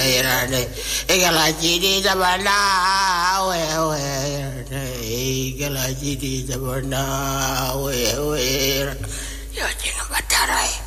irane egala jidi zabana we egala jidi zabana we ya tinga batarai